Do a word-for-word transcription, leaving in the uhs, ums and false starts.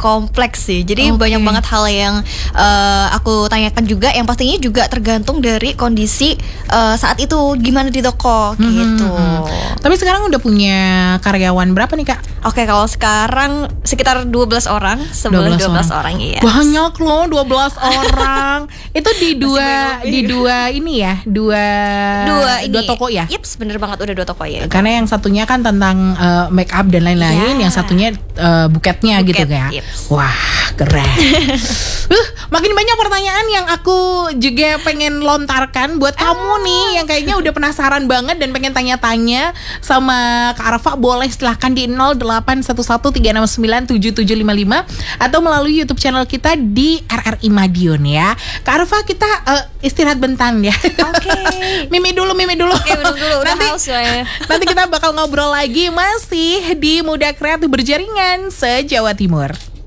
kompleks sih. Jadi Okay. banyak banget hal yang uh, aku tanyakan juga, yang pastinya juga tergantung dari kondisi uh, saat itu gimana di toko Hmm, gitu. hmm, hmm. Tapi sekarang udah punya karyawan berapa nih Kak? Oke, kalau sekarang sekitar dua belas orang, sebelas dua belas orang, iya. Banyak loh, dua belas orang. Itu di dua banyak di dua ini ya, dua Dua ini. dua toko ya. Yips, bener banget udah dua toko ya. Karena yang satunya kan tentang uh, make up dan lain-lain, Ya. yang satunya uh, buketnya Buket, gitu ya. yips. Wah, keren. uh, makin banyak pertanyaan yang aku juga pengen lontarkan buat kamu nih yang kayaknya udah penasaran banget dan pengen tanya-tanya sama Kak Arfa. Boleh silahkan di nol delapan satu satu tiga enam sembilan tujuh tujuh lima lima atau melalui YouTube channel kita di R R I Madiun ya. Kak Arfa, kita uh, istirahat bentar ya. Oke. Mimi dulu, Mimi dulu. Oke, minum dulu, udah nanti, haus soalnya. nanti kita bakal ngobrol lagi masih di Muda Kreatif Berjaringan se-Jawa Timur.